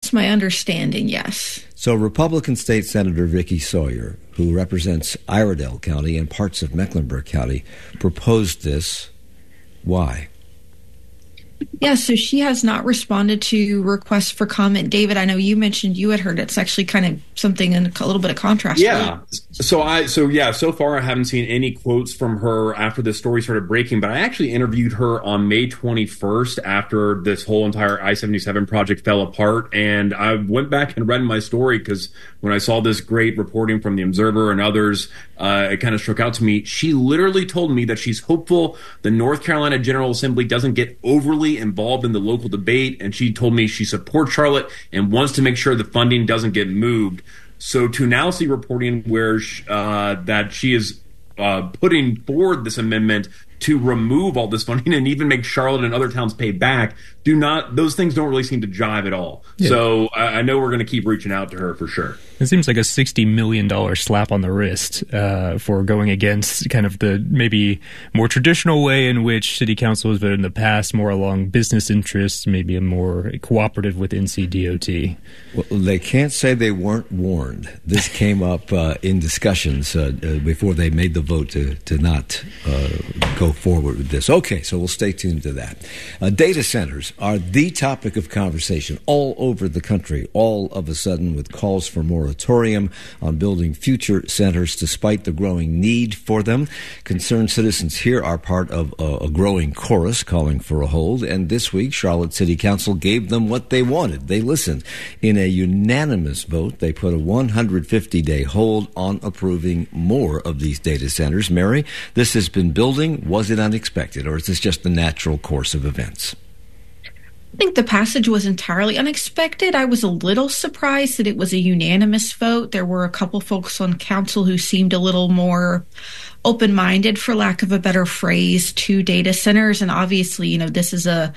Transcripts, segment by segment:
That's my understanding, yes. So Republican State Senator Vicki Sawyer, who represents Iredell County and parts of Mecklenburg County, proposed this. Why? Yeah, so she has not responded to requests for comment. David, I know you mentioned you had heard it's actually kind of something in a little bit of contrast. Yeah. So far I haven't seen any quotes from her after this story started breaking, but I actually interviewed her on May 21st after this whole entire I-77 project fell apart. And I went back and read my story because when I saw this great reporting from the Observer and others, it kind of struck out to me. She literally told me that she's hopeful the North Carolina General Assembly doesn't get overly involved in the local debate, and she told me she supports Charlotte and wants to make sure the funding doesn't get moved. So to now see reporting where that she is putting forward this amendment to remove all this funding and even make Charlotte and other towns pay back, those things don't really seem to jive at all. Yeah. So I know we're going to keep reaching out to her for sure. It seems like a $60 million slap on the wrist for going against kind of the maybe more traditional way in which city council has voted in the past, more along business interests, maybe a more cooperative with NCDOT. Well, they can't say they weren't warned. This came up in discussions before they made the vote to not go forward with this. Okay, so we'll stay tuned to that. Data centers are the topic of conversation all over the country, all of a sudden with calls for moratorium on building future centers despite the growing need for them. Concerned citizens here are part of a growing chorus calling for a hold, and this week Charlotte City Council gave them what they wanted. They listened. In a unanimous vote, they put a 150-day hold on approving more of these data centers. Mary, this has been building. Was it unexpected, or is this just the natural course of events? I think the passage was entirely unexpected. I was a little surprised that it was a unanimous vote. There were a couple folks on council who seemed a little more open-minded, for lack of a better phrase, to data centers. And obviously, this is a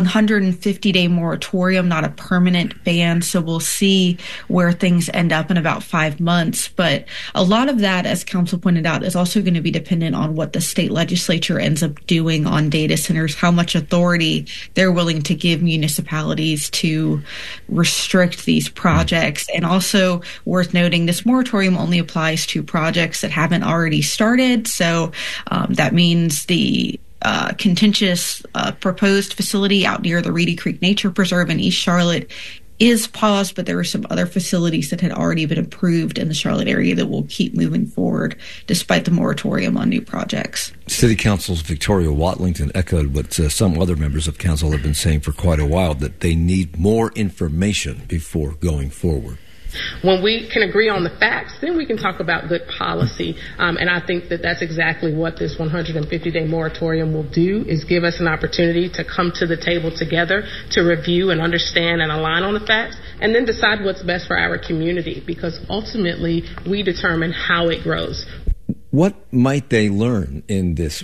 150-day moratorium, not a permanent ban. So we'll see where things end up in about 5 months. But a lot of that, as council pointed out, is also going to be dependent on what the state legislature ends up doing on data centers, how much authority they're willing to give municipalities to restrict these projects. And also worth noting, this moratorium only applies to projects that haven't already started. So that means the contentious proposed facility out near the Reedy Creek Nature Preserve in East Charlotte is paused, but there are some other facilities that had already been approved in the Charlotte area that will keep moving forward despite the moratorium on new projects. City Council's Victoria Watlington echoed what some other members of council have been saying for quite a while, that they need more information before going forward. When we can agree on the facts, then we can talk about good policy. And I think that that's exactly what this 150-day moratorium will do, is give us an opportunity to come to the table together to review and understand and align on the facts, and then decide what's best for our community, because ultimately we determine how it grows. What might they learn in this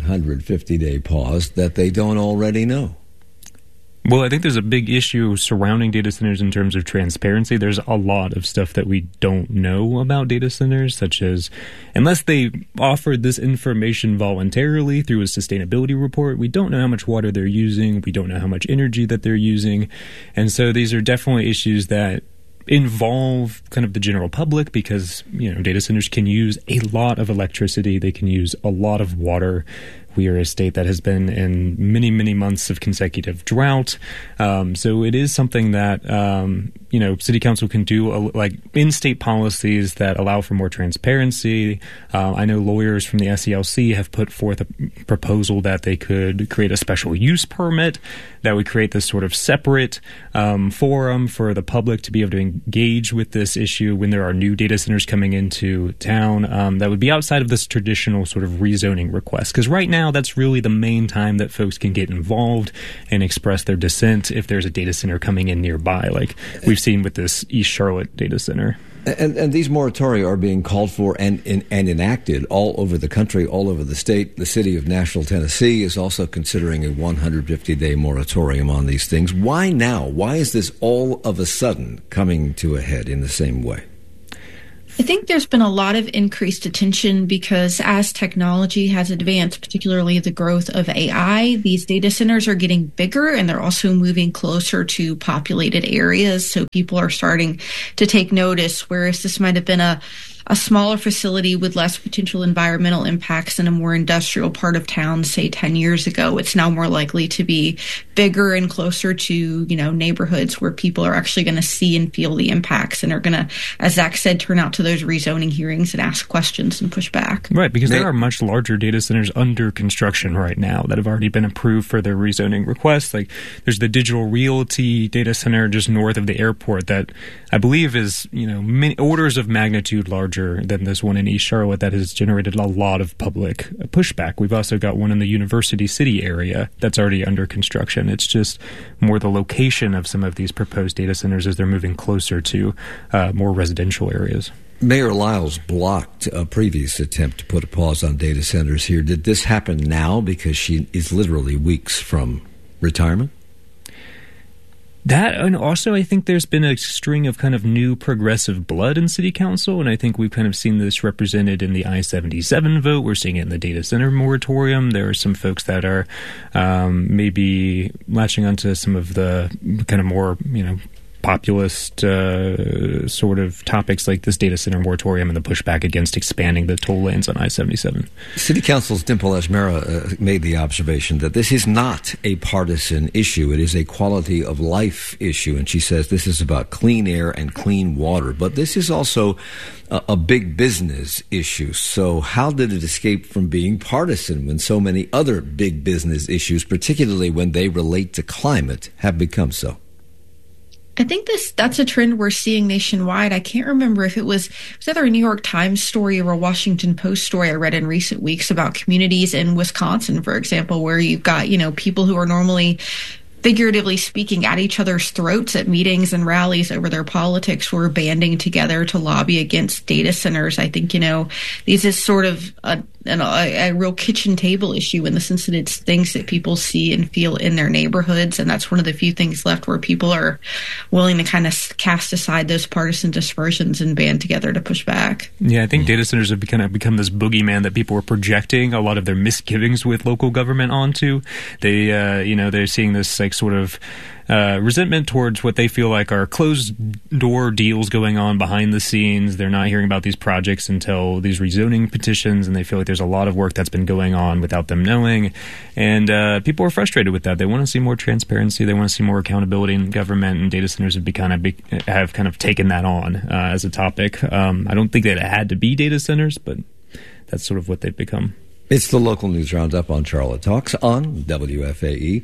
150-day pause that they don't already know? Well, I think there's a big issue surrounding data centers in terms of transparency. There's a lot of stuff that we don't know about data centers, such as unless they offered this information voluntarily through a sustainability report, we don't know how much water they're using. We don't know how much energy that they're using. And so these are definitely issues that involve kind of the general public, because data centers can use a lot of electricity. They can use a lot of water. We are a state that has been in many, many months of consecutive drought. So it is something that, city council can do, like in-state policies that allow for more transparency. I know lawyers from the SELC have put forth a proposal that they could create a special use permit that would create this sort of separate forum for the public to be able to engage with this issue when there are new data centers coming into town. That would be outside of this traditional sort of rezoning request. Because right now, that's really the main time that folks can get involved and express their dissent if there's a data center coming in nearby, like we've seen with this East Charlotte data center. And these moratoria are being called for and enacted all over the country, all over the state. The city of Nashville, Tennessee is also considering a 150-day moratorium on these things. Why now? Why is this all of a sudden coming to a head in the same way? I think there's been a lot of increased attention because as technology has advanced, particularly the growth of AI, these data centers are getting bigger and they're also moving closer to populated areas. So people are starting to take notice, whereas this might have been a smaller facility with less potential environmental impacts in a more industrial part of town, say 10 years ago. It's now more likely to be bigger and closer to, neighborhoods where people are actually going to see and feel the impacts and are going to, as Zach said, turn out to those rezoning hearings and ask questions and push back. Right, because there are much larger data centers under construction right now that have already been approved for their rezoning requests. Like there's the Digital Realty data center just north of the airport that I believe is, many orders of magnitude larger than this one in East Charlotte that has generated a lot of public pushback. We've also got one in the University City area that's already under construction. It's just more the location of some of these proposed data centers as they're moving closer to more residential areas. Mayor Lyles blocked a previous attempt to put a pause on data centers here. Did this happen now because she is literally weeks from retirement? That, and also I think there's been a string of kind of new progressive blood in city council, and I think we've kind of seen this represented in the I-77 vote. We're seeing it in the data center moratorium. There are some folks that are maybe latching onto some of the kind of more, populist sort of topics like this data center moratorium and the pushback against expanding the toll lanes on I-77. City Council's Dimple Ajmera made the observation that this is not a partisan issue. It is a quality of life issue. And she says this is about clean air and clean water. But this is also a big business issue. So how did it escape from being partisan when so many other big business issues, particularly when they relate to climate, have become so? I think that's a trend we're seeing nationwide. I can't remember if it was either a New York Times story or a Washington Post story I read in recent weeks about communities in Wisconsin, for example, where you've got, people who are normally figuratively speaking at each other's throats at meetings and rallies over their politics who are banding together to lobby against data centers. I think, this is sort of a real kitchen table issue in the sense that it's things that people see and feel in their neighborhoods. And that's one of the few things left where people are willing to kind of cast aside those partisan dispersions and band together to push back. Yeah, I think data centers have kind of become this boogeyman that people are projecting a lot of their misgivings with local government onto. They, they're seeing this sort of resentment towards what they feel like are closed door deals going on behind the scenes. They're not hearing about these projects until these rezoning petitions, and they feel like there's a lot of work that's been going on without them knowing. And people are frustrated with that. They want to see more transparency. They want to see more accountability in government, and data centers have kind of taken that on as a topic. I don't think that it had to be data centers, but that's sort of what they've become. It's the local news roundup on Charlotte Talks on WFAE.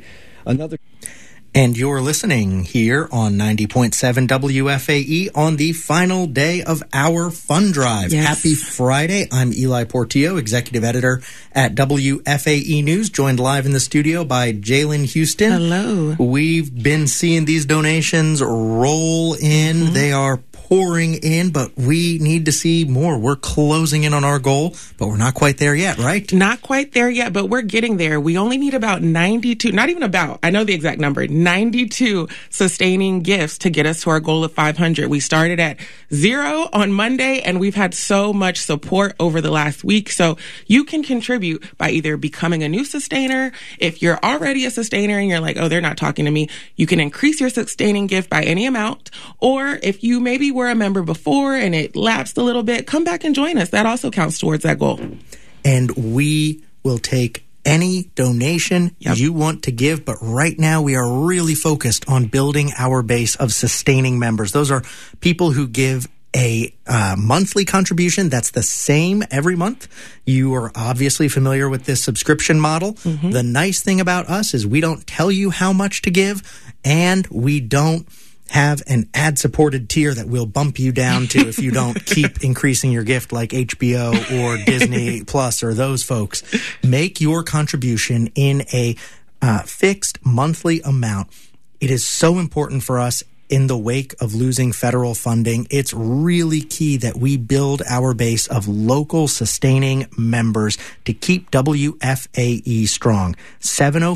And you're listening here on 90.7 WFAE on the final day of our fund drive. Yes. Happy Friday. I'm Eli Portillo, executive editor at WFAE News, joined live in the studio by Jalen Houston. Hello. We've been seeing these donations roll in. Mm-hmm. They are pouring in, but we need to see more. We're closing in on our goal, but we're not quite there yet, right? Not quite there yet, but we're getting there. We only need about 92, not even about, I know the exact number, 92 sustaining gifts to get us to our goal of 500. We started at 0 on Monday, and we've had so much support over the last week. So you can contribute by either becoming a new sustainer. If you're already a sustainer and you're like, oh, they're not talking to me, you can increase your sustaining gift by any amount. Or if you maybe were a member before and it lapsed a little bit, come back and join us. That also counts towards that goal. And we will take any donation you want to give, but right now we are really focused on building our base of sustaining members. Those are people who give a monthly contribution that's the same every month. You are obviously familiar with this subscription model. Mm-hmm. The nice thing about us is we don't tell you how much to give, and we don't have an ad-supported tier that will bump you down to if you don't keep increasing your gift, like HBO or Disney Plus or those folks. Make your contribution in a fixed monthly amount. It is so important for us in the wake of losing federal funding. It's really key that we build our base of local sustaining members to keep WFAE strong.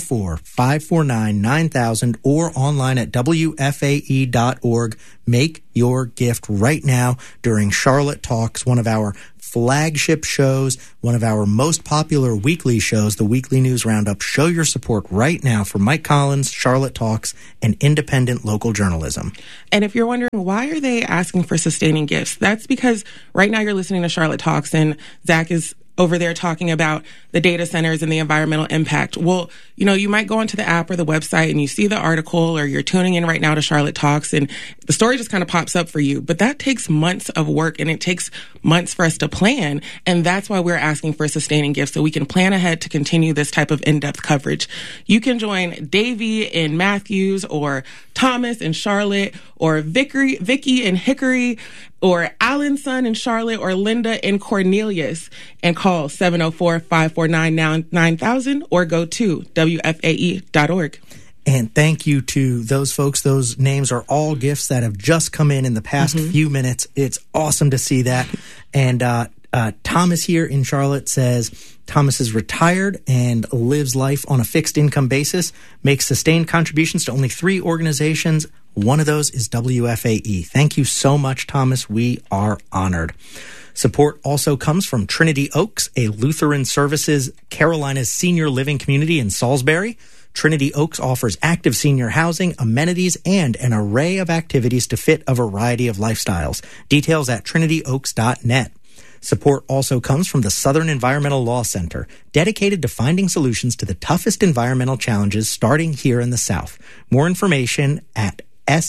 704-549-9000 or online at WFAE.org. Make your gift right now during Charlotte Talks, one of our flagship shows, one of our most popular weekly shows, the Weekly News Roundup. Show your support right now for Mike Collins, Charlotte Talks, and independent local journalism. And if you're wondering, why are they asking for sustaining gifts? That's because right now you're listening to Charlotte Talks, and Zach is over there talking about the data centers and the environmental impact. Well, you know, you might go onto the app or the website and you see the article, or you're tuning in right now to Charlotte Talks, and the story just kind of pops up for you. But that takes months of work, and it takes months for us to plan. And that's why we're asking for sustaining gifts, so we can plan ahead to continue this type of in-depth coverage. You can join Davey in Matthews, or Thomas in Charlotte, or Vicky in Hickory, or Alan's son in Charlotte, or Linda in Cornelius, and call 704-549-9000 or go to WFAE.org. And thank you to those folks. Those names are all gifts that have just come in the past few minutes. It's awesome to see that. And Thomas here in Charlotte says Thomas is retired and lives life on a fixed income basis, makes sustained contributions to only 3 organizations. One of those is WFAE. Thank you so much, Thomas. We are honored. Support also comes from Trinity Oaks, a Lutheran Services Carolinas senior living community in Salisbury. Trinity Oaks offers active senior housing, amenities, and an array of activities to fit a variety of lifestyles. Details at trinityoaks.net. Support also comes from the Southern Environmental Law Center, dedicated to finding solutions to the toughest environmental challenges starting here in the South. More information at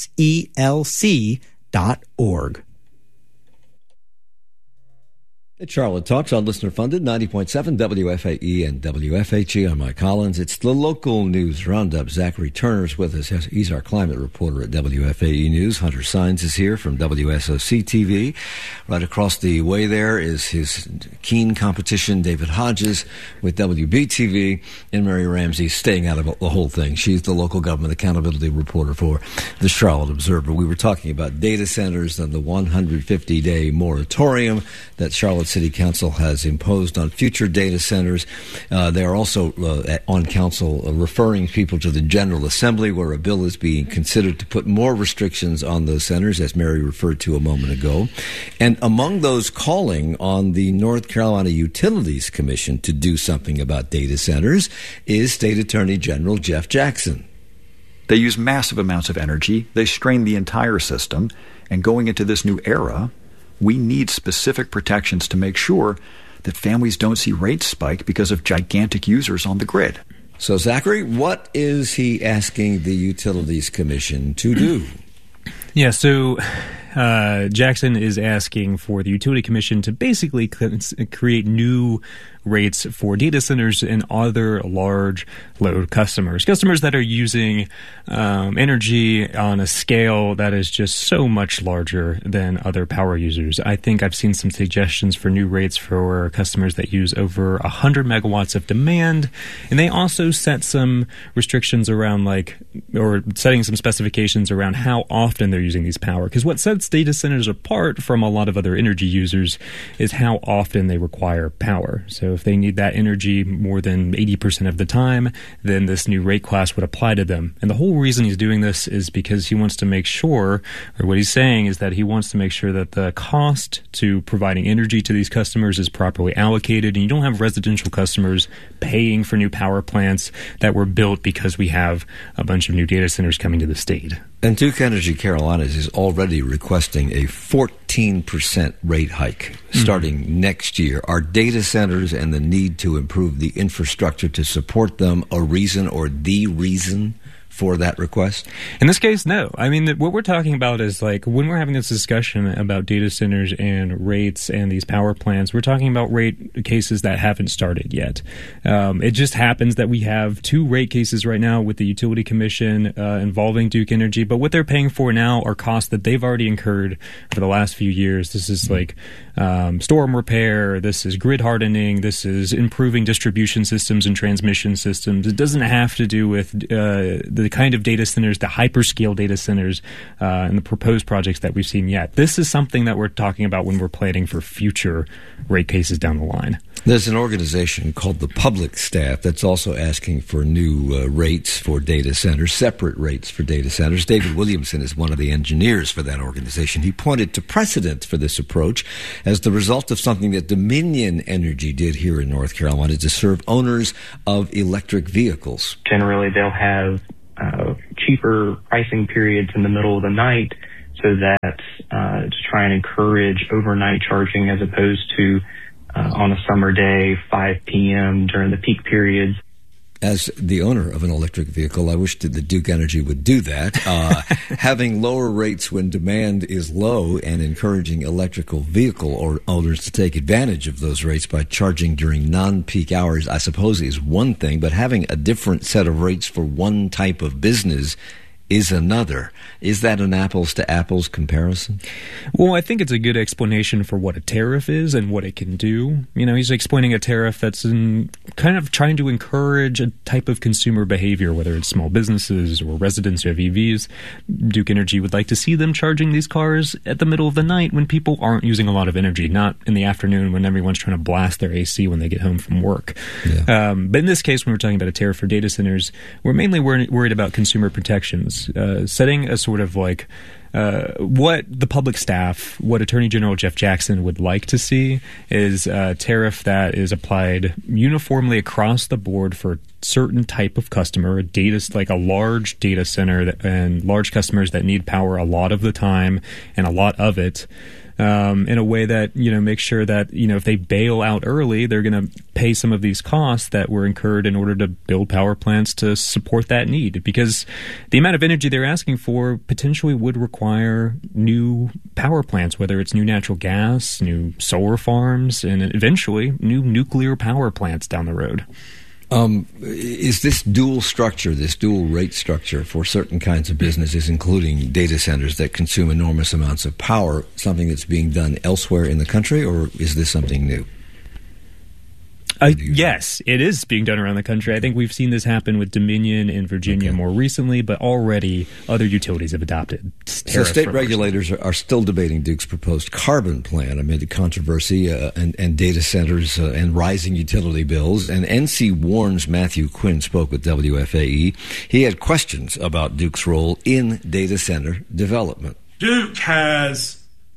selc.org. It's Charlotte Talks on listener-funded 90.7 WFAE and WFHE. I'm Mike Collins. It's the local news roundup. Zachary Turner's with us. He's our climate reporter at WFAE News. Hunter Sines is here from WSOC-TV. Right across the way there is his keen competition, David Hodges, with WBTV, and Mary Ramsey staying out of the whole thing. She's the local government accountability reporter for the Charlotte Observer. We were talking about data centers and the 150-day moratorium that Charlotte City Council has imposed on future data centers. They are also on council referring people to the General Assembly, where a bill is being considered to put more restrictions on those centers, as Mary referred to a moment ago. And among those calling on the North Carolina Utilities Commission to do something about data centers is State Attorney General Jeff Jackson. They use massive amounts of energy. They strain the entire system. And going into this new era, we need specific protections to make sure that families don't see rates spike because of gigantic users on the grid. So, Zachary, what is he asking the Utilities Commission to do? Yeah, so Jackson is asking for the Utility Commission to basically create new rates for data centers and other large load customers that are using energy on a scale that is just so much larger than other power users. I think I've seen some suggestions for new rates for customers that use over 100 megawatts of demand, and they also set some restrictions around or setting some specifications around how often they're using these power. Because what sets data centers apart from a lot of other energy users is how often they require power. So if they need that energy more than 80% of the time, then this new rate class would apply to them. And the whole reason he's doing this is because he wants to make sure, or what he's saying is that he wants to make sure that the cost to providing energy to these customers is properly allocated, and you don't have residential customers paying for new power plants that were built because we have a bunch of new data centers coming to the state. And Duke Energy Carolinas is already requesting a 14% rate hike starting next year. Are data centers and the need to improve the infrastructure to support them a reason or the reason for that request? In this case, no. I mean, what we're talking about is when we're having this discussion about data centers and rates and these power plants, we're talking about rate cases that haven't started yet. It just happens that we have 2 rate cases right now with the Utility Commission involving Duke Energy, but what they're paying for now are costs that they've already incurred for the last few years. This is storm repair, this is grid hardening, this is improving distribution systems and transmission systems. It doesn't have to do with the the kind of data centers, the hyperscale data centers, and the proposed projects that we've seen yet. This is something that we're talking about when we're planning for future rate cases down the line. There's an organization called the Public Staff that's also asking for new rates for data centers, separate rates for data centers. David Williamson is one of the engineers for that organization. He pointed to precedent for this approach as the result of something that Dominion Energy did here in North Carolina to serve owners of electric vehicles. Generally, they'll have cheaper pricing periods in the middle of the night so that to try and encourage overnight charging as opposed to on a summer day, 5 p.m. during the peak periods. As the owner of an electric vehicle, I wish that the Duke Energy would do that. Having lower rates when demand is low and encouraging electrical vehicle owners to take advantage of those rates by charging during non-peak hours, I suppose, is one thing. But having a different set of rates for one type of business is another. Is that an apples-to-apples comparison? Well, I think it's a good explanation for what a tariff is and what it can do. You know, he's explaining a tariff that's kind of trying to encourage a type of consumer behavior, whether it's small businesses or residents who have EVs. Duke Energy would like to see them charging these cars at the middle of the night when people aren't using a lot of energy, not in the afternoon when everyone's trying to blast their AC when they get home from work. Yeah. But in this case, when we're talking about a tariff for data centers, we're mainly worried about consumer protections. Setting a sort of like what the public staff, what Attorney General Jeff Jackson would like to see is a tariff that is applied uniformly across the board for a certain type of customer, like a large data center and large customers that need power a lot of the time and a lot of it. In a way that, makes sure that, if they bail out early, they're going to pay some of these costs that were incurred in order to build power plants to support that need. Because the amount of energy they're asking for potentially would require new power plants, whether it's new natural gas, new solar farms, and eventually new nuclear power plants down the road. Is this dual structure, this dual rate structure for certain kinds of businesses, including data centers that consume enormous amounts of power, something that's being done elsewhere in the country, or is this something new? Yes, it is being done around the country. I think we've seen this happen with Dominion in Virginia more recently, but already other utilities have adopted tariffs. So state regulators are still debating Duke's proposed carbon plan amid the controversy and data centers and rising utility bills. And NC Warren's Matthew Quinn spoke with WFAE. He had questions about Duke's role in data center development. Duke has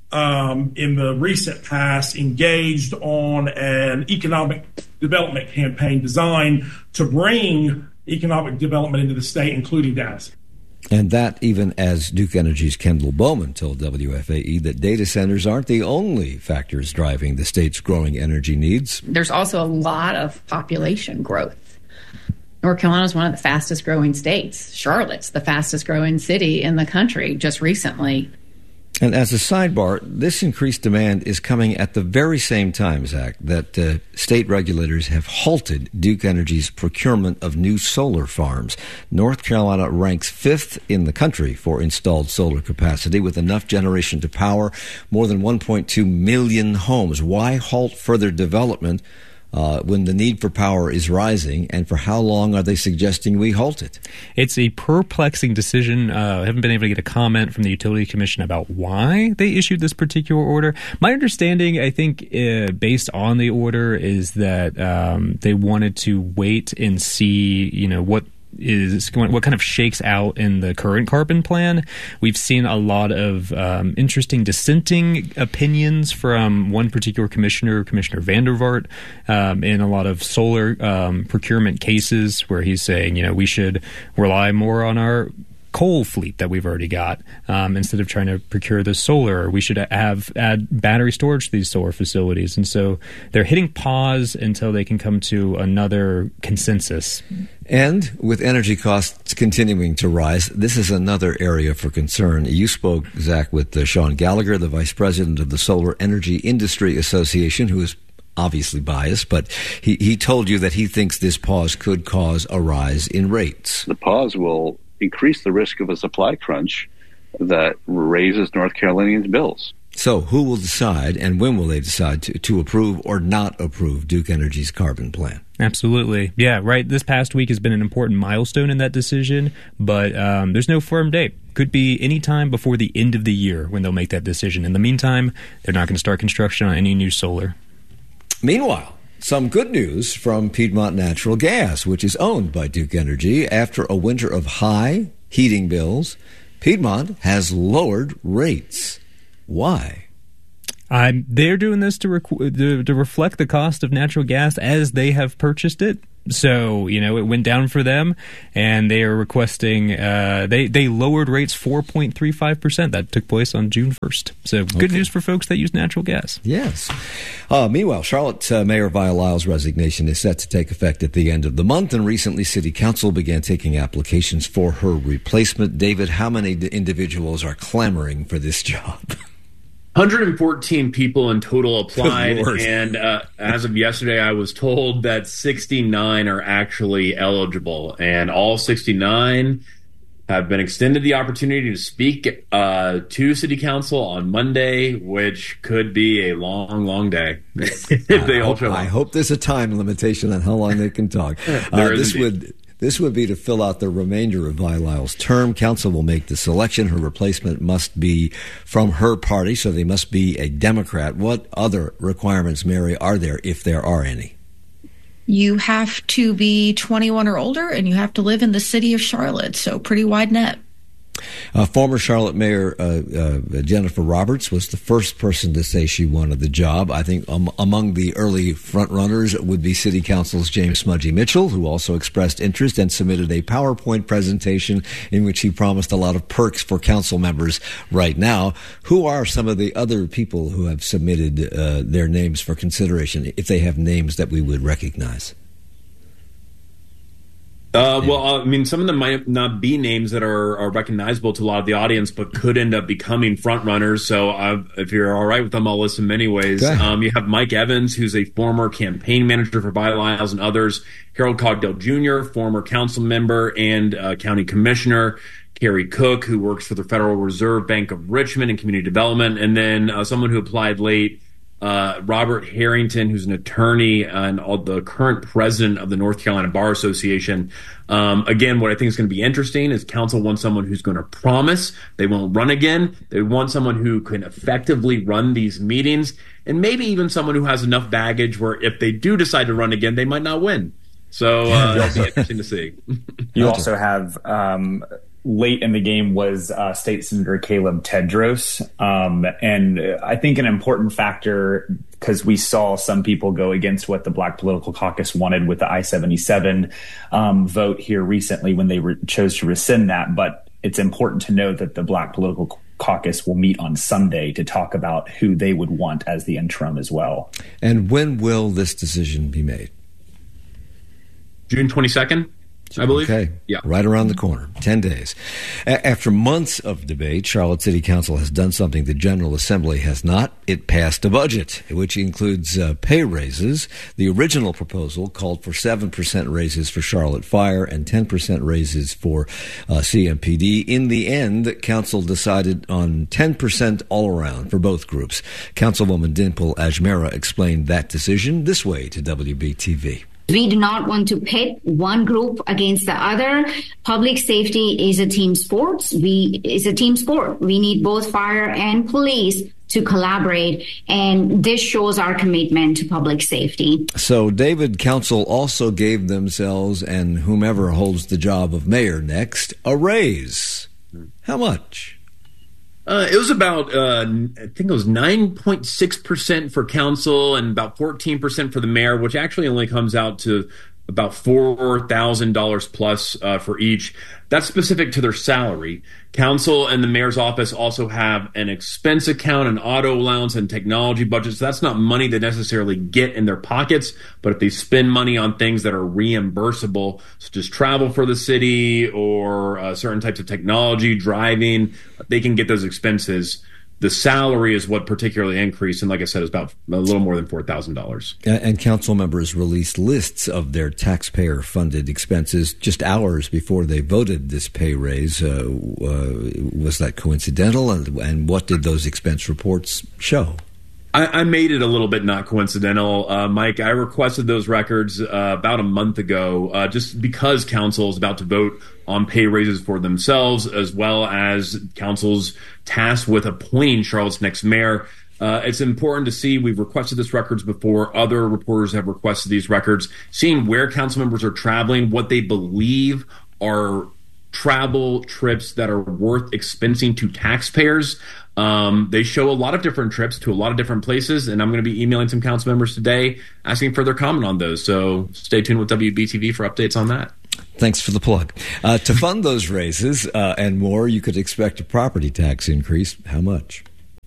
in the recent past engaged on an economic development campaign designed to bring economic development into the state, including data. And that even as Duke Energy's Kendall Bowman told WFAE that data centers aren't the only factors driving the state's growing energy needs. There's also a lot of population growth. North Carolina is one of the fastest growing states. Charlotte's the fastest growing city in the country just recently. And as a sidebar, this increased demand is coming at the very same time, Zach, that state regulators have halted Duke Energy's procurement of new solar farms. North Carolina ranks 5th in the country for installed solar capacity, with enough generation to power more than 1.2 million homes. Why halt further development when the need for power is rising, and for how long are they suggesting we halt it? It's a perplexing decision. I haven't been able to get a comment from the Utility Commission about why they issued this particular order. My understanding, I think, based on the order, is that they wanted to wait and see, what kind of shakes out in the current carbon plan. We've seen a lot of interesting dissenting opinions from one particular commissioner, Commissioner Vandervaart, in a lot of solar procurement cases where he's saying, we should rely more on our coal fleet that we've already got instead of trying to procure the solar. We should add battery storage to these solar facilities. And so they're hitting pause until they can come to another consensus. And with energy costs continuing to rise, this is another area for concern. You spoke, Zach, with Sean Gallagher, the vice president of the Solar Energy Industry Association, who is obviously biased, but he told you that he thinks this pause could cause a rise in rates. The pause will increase the risk of a supply crunch that raises North Carolinians' bills. So who will decide, and when will they decide to approve or not approve Duke Energy's carbon plan? Absolutely. Yeah, right. This past week has been an important milestone in that decision, but there's no firm date. Could be any time before the end of the year when they'll make that decision. In the meantime, they're not going to start construction on any new solar. Meanwhile, some good news from Piedmont Natural Gas, which is owned by Duke Energy. After a winter of high heating bills, Piedmont has lowered rates. Why? They're doing this to reflect the cost of natural gas as they have purchased it. So, it went down for them, and they are requesting, they lowered rates 4.35%. That took place on June 1st. So, good news for folks that use natural gas. Yes. Meanwhile, Charlotte Mayor Vi Lyle's resignation is set to take effect at the end of the month, and recently City Council began taking applications for her replacement. David, how many individuals are clamoring for this job? 114 people in total applied, and as of yesterday, I was told that 69 are actually eligible, and all 69 have been extended the opportunity to speak to City Council on Monday, which could be a long, long day if they all show up. I hope there's a time limitation on how long they can talk. This would be to fill out the remainder of Vi Lyle's term. Council will make the selection. Her replacement must be from her party, so they must be a Democrat. What other requirements, Mary, are there, if there are any? You have to be 21 or older, and you have to live in the city of Charlotte, so pretty wide net. Former Charlotte Mayor Jennifer Roberts was the first person to say she wanted the job. I think among the early front-runners would be City Council's James Smudgy Mitchell, who also expressed interest and submitted a PowerPoint presentation in which he promised a lot of perks for council members right now. Who are some of the other people who have submitted their names for consideration, if they have names that we would recognize? Some of them might not be names that are recognizable to a lot of the audience, but could end up becoming front runners. So if you're all right with them, I'll list them anyways. You have Mike Evans, who's a former campaign manager for Vi Lyles and others. Harold Cogdell Jr., former council member and county commissioner. Carrie Cook, who works for the Federal Reserve Bank of Richmond in community development. And then someone who applied late, Robert Harrington, who's an attorney and the current president of the North Carolina Bar Association. Again, what I think is going to be interesting is council wants someone who's going to promise they won't run again. They want someone who can effectively run these meetings, and maybe even someone who has enough baggage where if they do decide to run again, they might not win. So that'll be interesting to see. You also have late in the game was State Senator Caleb Tedros. And I think an important factor, because we saw some people go against what the Black Political Caucus wanted with the I-77 vote here recently when they chose to rescind that. But it's important to know that the Black Political Caucus will meet on Sunday to talk about who they would want as the interim as well. And when will this decision be made? June 22nd. I believe. Okay. Yeah. Right around the corner. 10 days. After months of debate, Charlotte City Council has done something the General Assembly has not. It passed a budget, which includes pay raises. The original proposal called for 7% raises for Charlotte Fire and 10% raises for CMPD. In the end, Council decided on 10% all around for both groups. Councilwoman Dimple Ajmera explained that decision this way to WBTV. We do not want to pit one group against the other. Public safety is a team sport. We need both fire and police to collaborate, and this shows our commitment to public safety. So, David, council also gave themselves and whomever holds the job of mayor next a raise. How much? It was about, I think it was 9.6% for council and about 14% for the mayor, which actually only comes out to about $4,000 plus for each. That's specific to their salary. Council and the mayor's office also have an expense account, an auto allowance, and technology budgets. So that's not money they necessarily get in their pockets, but if they spend money on things that are reimbursable, such as travel for the city or certain types of technology, driving, they can get those expenses The salary is what particularly increased, and like I said, it's about a little more than $4,000. And council members released lists of their taxpayer-funded expenses just hours before they voted this pay raise. Was that coincidental? And what did those expense reports show? I made it a little bit not coincidental, Mike. I requested those records about a month ago, just because council is about to vote on pay raises for themselves, as well as council's tasked with appointing Charlotte's next mayor. It's important to see. We've requested this records before. Other reporters have requested these records, seeing where council members are traveling, what they believe are travel trips that are worth expensing to taxpayers. They show a lot of different trips to a lot of different places, and I'm going to be emailing some council members today asking for their comment on those. So stay tuned with WBTV for updates on that. Thanks for the plug. To fund those raises and more, you could expect a property tax increase. How much?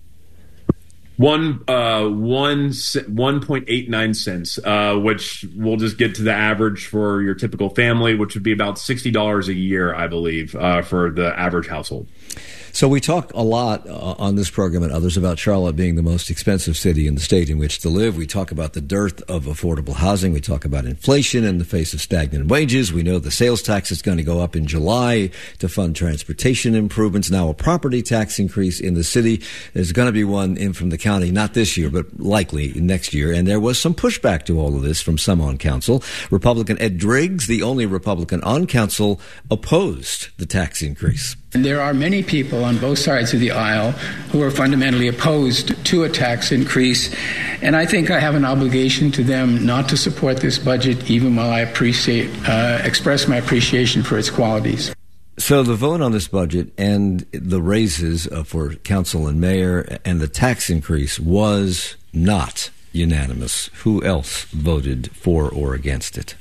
1.89 cents, which we'll just get to the average for your typical family, which would be about $60 a year, I believe, for the average household. So we talk a lot on this program and others about Charlotte being the most expensive city in the state in which to live. We talk about the dearth of affordable housing. We talk about inflation in the face of stagnant wages. We know the sales tax is going to go up in July to fund transportation improvements. Now a property tax increase in the city. There's going to be one in from the county, not this year, but likely next year. And there was some pushback to all of this from some on council. Republican Ed Driggs, the only Republican on council, opposed the tax increase. And there are many people on both sides of the aisle who are fundamentally opposed to a tax increase, and I think I have an obligation to them not to support this budget, even while I express my appreciation for its qualities. So the vote on this budget and the raises for council and mayor and the tax increase was not unanimous. Who else voted for or against it?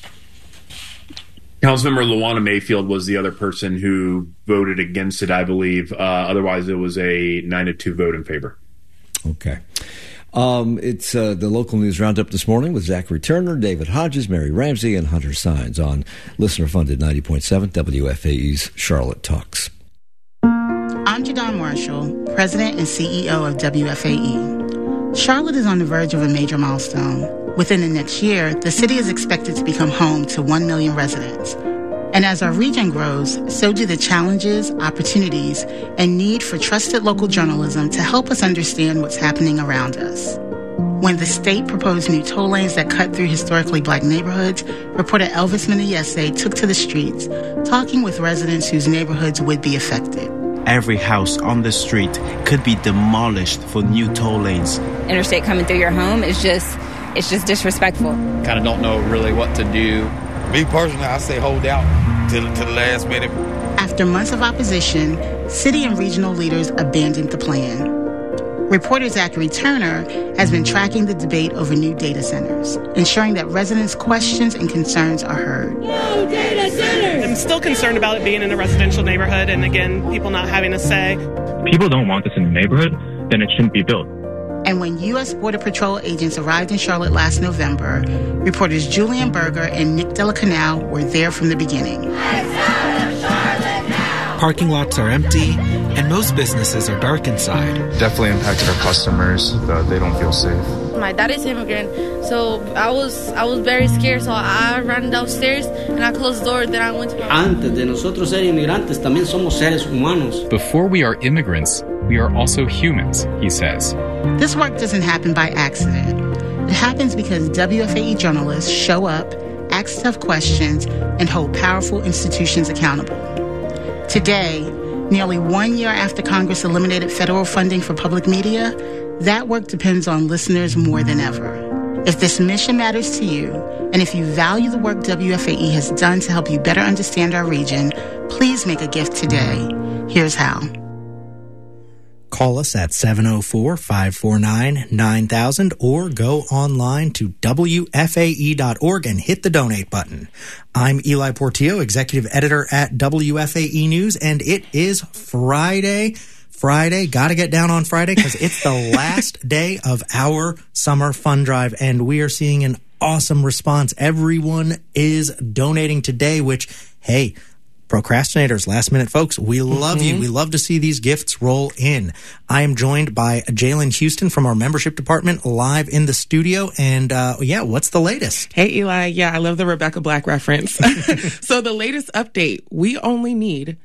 Councilmember Luana Mayfield was the other person who voted against it, I believe. Otherwise, it was a 9-2 vote in favor. Okay. It's the local news roundup this morning with Zachary Turner, David Hodges, Mary Ramsey, and Hunter Sines on listener-funded 90.7 WFAE's Charlotte Talks. I'm Jadon Marshall, President and CEO of WFAE. Charlotte is on the verge of a major milestone. Within the next year, the city is expected to become home to 1 million residents. And as our region grows, so do the challenges, opportunities, and need for trusted local journalism to help us understand what's happening around us. When the state proposed new toll lanes that cut through historically black neighborhoods, reporter Elvis Meneyese took to the streets, talking with residents whose neighborhoods would be affected. Every house on the street could be demolished for new toll lanes. Interstate coming through your home is just disrespectful. Kind of don't know really what to do. Me personally, I say hold out to the last minute. After months of opposition, city and regional leaders abandoned the plan. Reporter Zachary Turner has been tracking the debate over new data centers, ensuring that residents' questions and concerns are heard. No data centers! I'm still concerned about it being in a residential neighborhood and, again, people not having a say. If people don't want this in the neighborhood, then it shouldn't be built. And when U.S. Border Patrol agents arrived in Charlotte last November, reporters Julian Berger and Nick Delacanal were there from the beginning. Parking lots are empty, and most businesses are dark inside. Definitely impacted our customers. They don't feel safe. My dad is immigrant, so I was very scared. So I ran downstairs and I closed the door. Then I went to my Antes de nosotros ser inmigrantes, también somos seres humanos. Before we are immigrants, we are also humans, he says. This work doesn't happen by accident. It happens because WFAE journalists show up, ask tough questions, and hold powerful institutions accountable. Today, nearly 1 year after Congress eliminated federal funding for public media, that work depends on listeners more than ever. If this mission matters to you, and if you value the work WFAE has done to help you better understand our region, please make a gift today. Here's how. Call us at 704-549-9000 or go online to WFAE.org and hit the donate button. I'm Eli Portillo, executive editor at WFAE News, and it is Friday. Got to get down on Friday because it's the last day of our summer fun drive, and we are seeing an awesome response. Everyone is donating today, which, hey, Procrastinators, last minute folks, we love you. We love to see these gifts roll in. I am joined by Jalen Houston from our membership department live in the studio. And what's the latest? Hey, Eli. Yeah, I love the Rebecca Black reference. So the latest update, we only need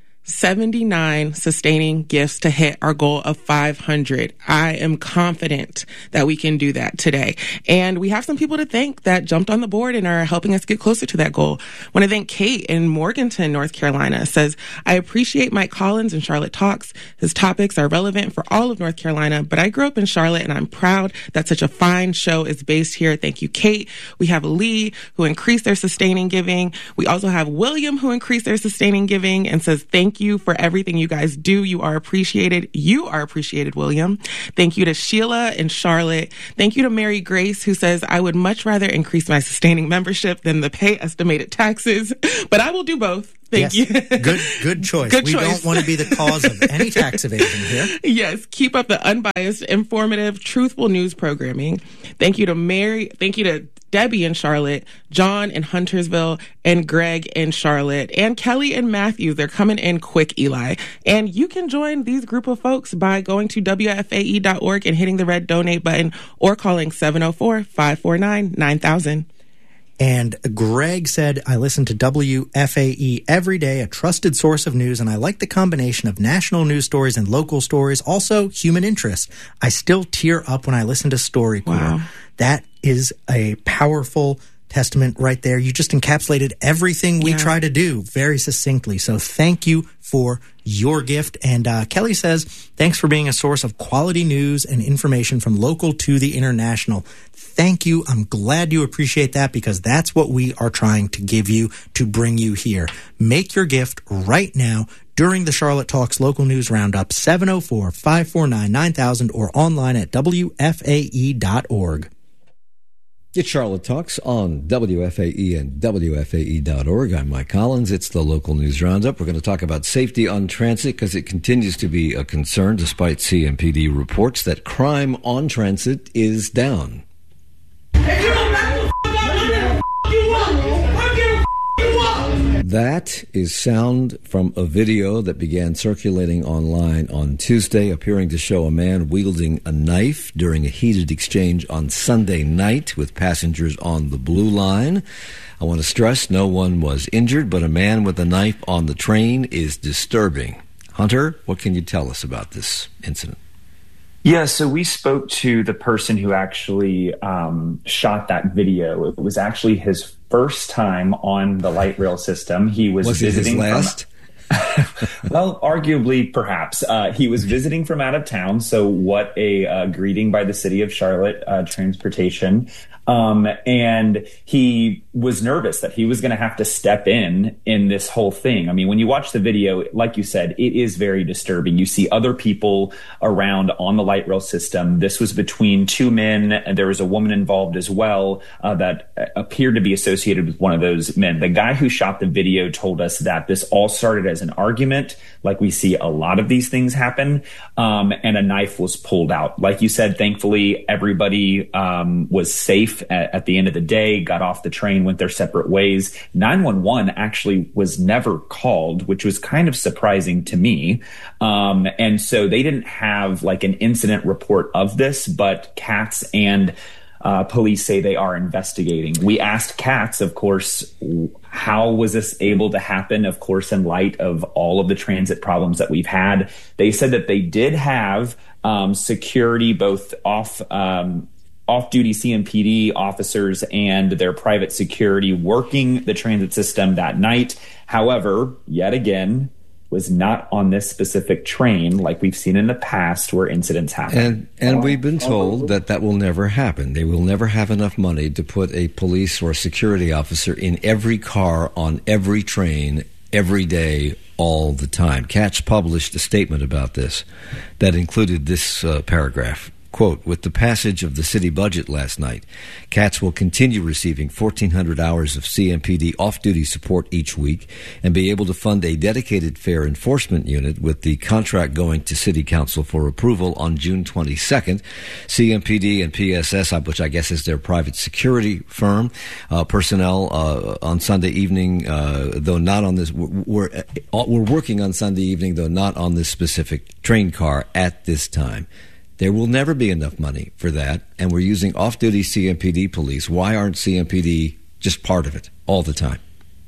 79 sustaining gifts to hit our goal of 500. I am confident that we can do that today. And we have some people to thank that jumped on the board and are helping us get closer to that goal. I want to thank Kate in Morganton, North Carolina. Says, I appreciate Mike Collins and Charlotte Talks. His topics are relevant for all of North Carolina, but I grew up in Charlotte and I'm proud that such a fine show is based here. Thank you, Kate. We have Lee, who increased their sustaining giving. We also have William, who increased their sustaining giving and says, thank you for everything you guys do. You are appreciated. You are appreciated, William. Thank you to Sheila and Charlotte. Thank you to Mary Grace, who says, I would much rather increase my sustaining membership than the pay estimated taxes, but I will do both. Thank you. Good choice. We don't want to be the cause of any tax evasion here. Yes. Keep up the unbiased, informative, truthful news programming. Thank you to Mary. Thank you to Debbie in Charlotte, John in Huntersville, and Greg in Charlotte, and Kelly and Matthew. They're coming in quick, Eli. And you can join these group of folks by going to WFAE.org and hitting the red donate button or calling 704-549-9000. And Greg said, I listen to WFAE every day, a trusted source of news, and I like the combination of national news stories and local stories, also human interest. I still tear up when I listen to StoryCorps. Wow. That is a powerful testament right there. You just encapsulated everything we try to do very succinctly. So thank you for your gift. And Kelly says, thanks for being a source of quality news and information from local to the international. Thank you. I'm glad you appreciate that because that's what we are trying to give you to bring you here. Make your gift right now during the Charlotte Talks local news roundup, 704-549-9000 or online at WFAE.org. It's Charlotte Talks on WFAE and WFAE.org. I'm Mike Collins. It's the local news roundup. We're going to talk about safety on transit because it continues to be a concern despite CMPD reports that crime on transit is down. That is sound from a video that began circulating online on Tuesday, appearing to show a man wielding a knife during a heated exchange on Sunday night with passengers on the Blue Line. I want to stress no one was injured, but a man with a knife on the train is disturbing. Hunter, what can you tell us about this incident? Yeah, so we spoke to the person who actually shot that video. It was actually his first time on the light rail system. He was visiting. Was it his last? Well, arguably, perhaps. He was visiting from out of town. So what a greeting by the city of Charlotte Transportation. And he was nervous that he was going to have to step in this whole thing. I mean, when you watch the video, like you said, it is very disturbing. You see other people around on the light rail system. This was between two men, and there was a woman involved as well that appeared to be associated with one of those men. The guy who shot the video told us that this all started as an argument, like we see a lot of these things happen, and a knife was pulled out. Like you said, thankfully, everybody was safe at the end of the day, got off the train, went their separate ways. 911 actually was never called, which was kind of surprising to me. And so they didn't have like an incident report of this, but CATS and police say they are investigating. We asked CATS, of course, how was this able to happen, of course, in light of all of the transit problems that we've had. They said that they did have security, both off-duty CMPD officers and their private security working the transit system that night. However, yet again, was not on this specific train like we've seen in the past where incidents happen. And we've been told that will never happen. They will never have enough money to put a police or security officer in every car on every train every day all the time. CATS published a statement about this that included this paragraph. quote, with the passage of the city budget last night, CATS will continue receiving 1,400 hours of CMPD off-duty support each week and be able to fund a dedicated fare enforcement unit with the contract going to City Council for approval on June 22nd. CMPD and PSS, which I guess is their private security firm, personnel on Sunday evening, though not on this, we're working on Sunday evening, though not on this specific train car at this time. There will never be enough money for that, and we're using off-duty CMPD police. Why aren't CMPD just part of it all the time?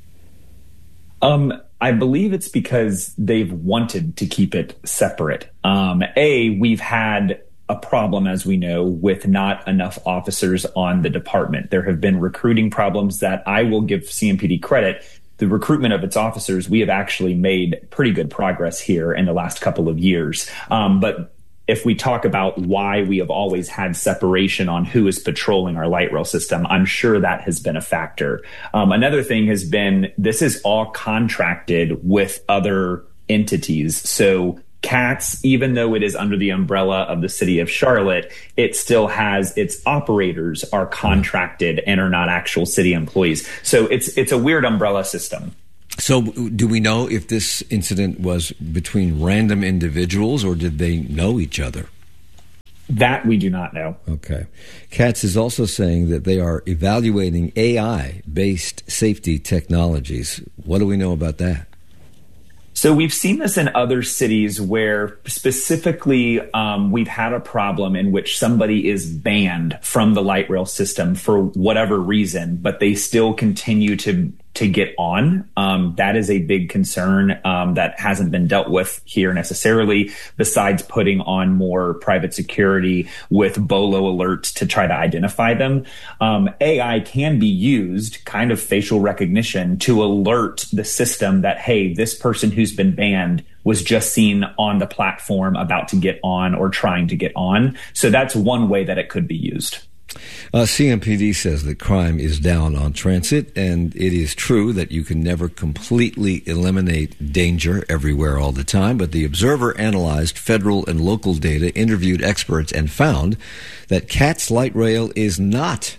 I believe it's because they've wanted to keep it separate. We've had a problem, as we know, with not enough officers on the department. There have been recruiting problems that I will give CMPD credit. The recruitment of its officers, we have actually made pretty good progress here in the last couple of years. But if we talk about why we have always had separation on who is patrolling our light rail system, I'm sure that has been a factor. Another thing has been this is all contracted with other entities. So CATS, even though it is under the umbrella of the city of Charlotte, it still has its operators are contracted and are not actual city employees. So it's a weird umbrella system. So do we know if this incident was between random individuals or did they know each other? That we do not know. Okay. CATS is also saying that they are evaluating AI-based safety technologies. What do we know about that? So we've seen this in other cities where specifically we've had a problem in which somebody is banned from the light rail system for whatever reason, but they still continue to get on. That is a big concern that hasn't been dealt with here necessarily, besides putting on more private security with BOLO alerts to try to identify them. AI can be used, kind of facial recognition, to alert the system that, hey, this person who's been banned was just seen on the platform about to get on or trying to get on. So that's one way that it could be used. CMPD says that crime is down on transit, and it is true that you can never completely eliminate danger everywhere all the time, but the Observer analyzed federal and local data, interviewed experts, and found that CATS light rail is not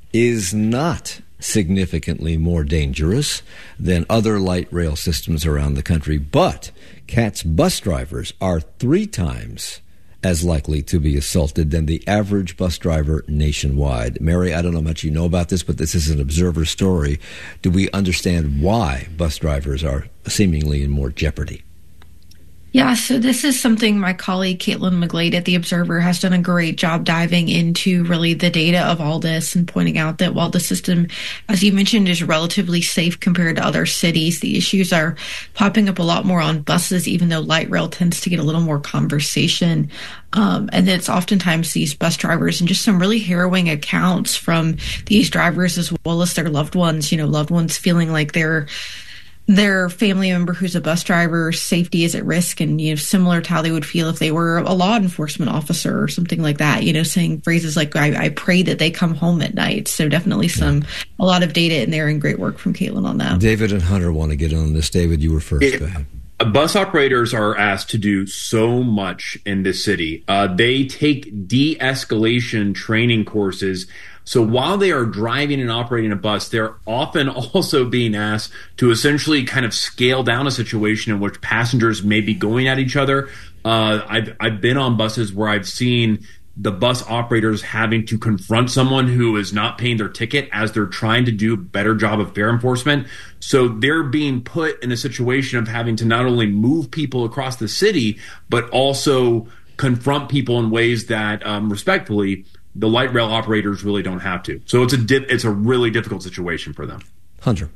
significantly more dangerous than other light rail systems around the country, but CATS bus drivers are 3 times as likely to be assaulted than the average bus driver nationwide. Mary, I don't know how much you know about this, but this is an Observer story. Do we understand why bus drivers are seemingly in more jeopardy? Yeah, so this is something my colleague Caitlin McGlade at The Observer has done a great job diving into really the data of all this and pointing out that while the system, as you mentioned, is relatively safe compared to other cities, the issues are popping up a lot more on buses, even though light rail tends to get a little more conversation. And it's oftentimes these bus drivers and just some really harrowing accounts from these drivers as well as their loved ones, loved ones feeling like their family member who's a bus driver's safety is at risk, and similar to how they would feel if they were a law enforcement officer or something like that, saying phrases like I pray that they come home at night. So definitely a lot of data in there and great work from Caitlin on that. David and Hunter want to get on this. David, you were first. Go ahead. Bus operators are asked to do so much in this city. They take de-escalation training courses. So while they are driving and operating a bus, they're often also being asked to essentially kind of scale down a situation in which passengers may be going at each other. I've been on buses where I've seen the bus operators having to confront someone who is not paying their ticket as they're trying to do a better job of fare enforcement. So they're being put in a situation of having to not only move people across the city, but also confront people in ways that, respectfully, the light rail operators really don't have to. So it's a really difficult situation for them. Hunter.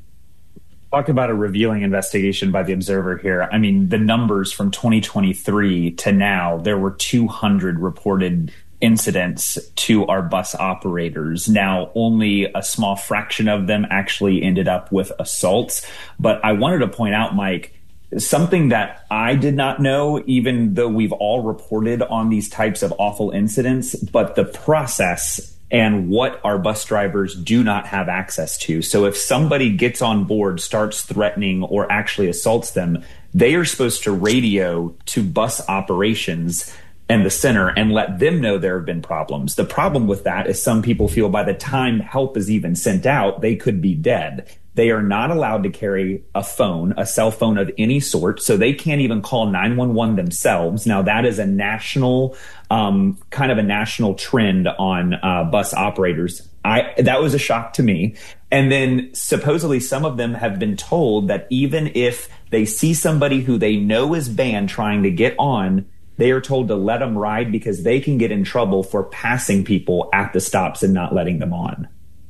Talk about a revealing investigation by the Observer here. I mean, the numbers from 2023 to now, there were 200 reported incidents to our bus operators. Now, only a small fraction of them actually ended up with assaults. But I wanted to point out, Mike, something that I did not know, even though we've all reported on these types of awful incidents, but the process and what our bus drivers do not have access to. So if somebody gets on board, starts threatening, or actually assaults them, they are supposed to radio to bus operations and the center and let them know there have been problems. The problem with that is some people feel by the time help is even sent out, they could be dead. They are not allowed to carry a cell phone of any sort, so they can't even call 911 themselves. Now, that is a national, kind of a national trend on bus operators. That was a shock to me. And then supposedly some of them have been told that even if they see somebody who they know is banned trying to get on, they are told to let them ride because they can get in trouble for passing people at the stops and not letting them on.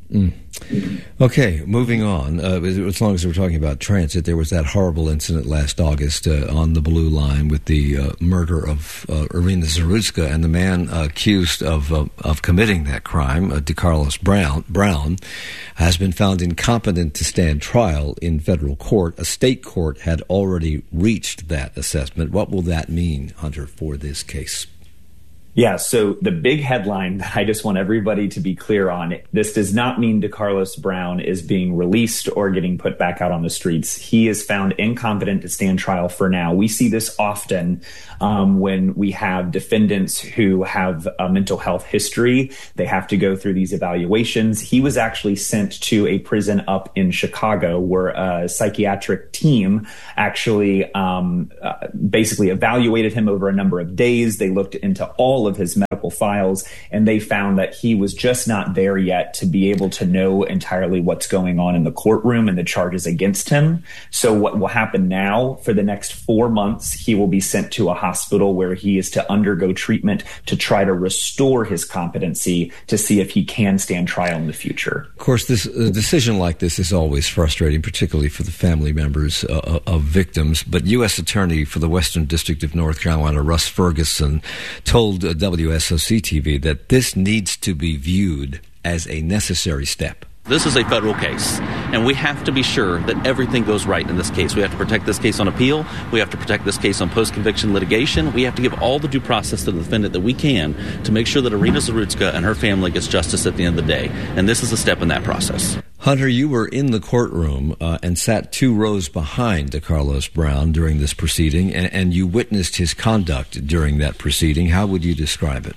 Okay, moving on. As long as we're talking about transit, there was that horrible incident last August on the Blue Line with the murder of Irina Zarutska, and the man accused of committing that crime, DeCarlos Brown, has been found incompetent to stand trial in federal court. A state court had already reached that assessment. What will that mean, Hunter, for this case? Yeah, so the big headline that I just want everybody to be clear on, this does not mean DeCarlos Brown is being released or getting put back out on the streets. He is found incompetent to stand trial for now. We see this often when we have defendants who have a mental health history. They have to go through these evaluations. He was actually sent to a prison up in Chicago where a psychiatric team actually basically evaluated him over a number of days. They looked into all of his medical files, and they found that he was just not there yet to be able to know entirely what's going on in the courtroom and the charges against him. So what will happen now for the next 4 months, he will be sent to a hospital where he is to undergo treatment to try to restore his competency to see if he can stand trial in the future. Of course, this a decision like this is always frustrating, particularly for the family members of victims. But U.S. Attorney for the Western District of North Carolina, Russ Ferguson, told WSOC-TV that this needs to be viewed as a necessary step. This is a federal case, and we have to be sure that everything goes right in this case. We have to protect this case on appeal. We have to protect this case on post-conviction litigation. We have to give all the due process to the defendant that we can to make sure that Irina Zarutska and her family gets justice at the end of the day. And this is a step in that process. Hunter, you were in the courtroom and sat 2 rows behind DeCarlos Brown during this proceeding, and you witnessed his conduct during that proceeding. How would you describe it?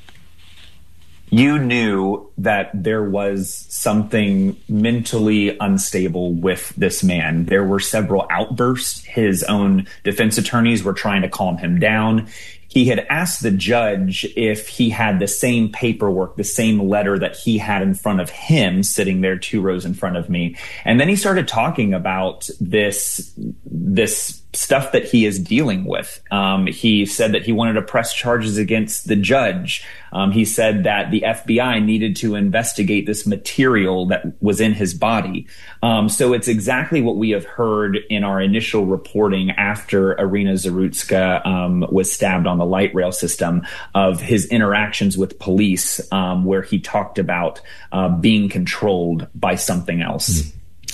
You knew that there was something mentally unstable with this man. There were several outbursts. His own defense attorneys were trying to calm him down. He had asked the judge if he had the same paperwork, the same letter that he had in front of him, sitting there 2 rows in front of me. And then he started talking about this stuff that he is dealing with. He said that he wanted to press charges against the judge. He said that the FBI needed to investigate this material that was in his body. So it's exactly what we have heard in our initial reporting after Irina Zarutska was stabbed on the light rail system, of his interactions with police, where he talked about being controlled by something else.